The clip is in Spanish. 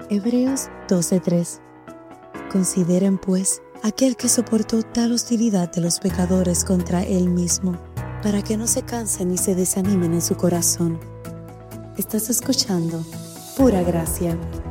Hebreos 12:3. Consideren, pues, aquel que soportó tal hostilidad de los pecadores contra él mismo, para que no se cansen ni se desanimen en su corazón. Estás escuchando Pura Gracia.